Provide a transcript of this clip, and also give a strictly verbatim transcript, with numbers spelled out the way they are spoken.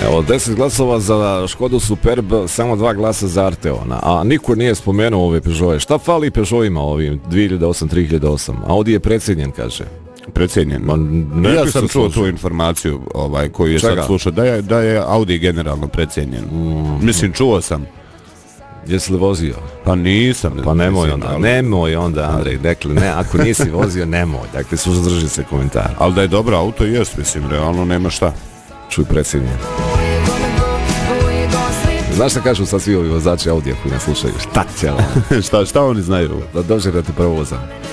Evo, deset glasova za Škodu Superb, samo dva glasa za Arteona, a niko nije spomenuo ove Peugeote. Šta fali Peugeotima ovim dvije hiljade osam, tri hiljade osam? Audi je predsjednjen, kaže. Predsjednjen. Ma, ja sam čuo tu informaciju ovaj, koju je Čega? sad slušao, da je, da je Audi generalno predsjednjen. Mm. Mislim, čuo sam. Jesi li vozio? Pa nisam. Pa nemoj onda, ali... nemoj onda, Andrej, dakle, ne, ako nisi vozio, nemoj, dakle, suzdrži se komentar. Ali da je dobro auto, jest, mislim, realno nema šta. Čuj, predsjednjen. Znaš šta kažu sad svi ovi vozači Audija koji nas slušaju? Šta će ono? šta, šta oni znaju? Da dođe da te provozam.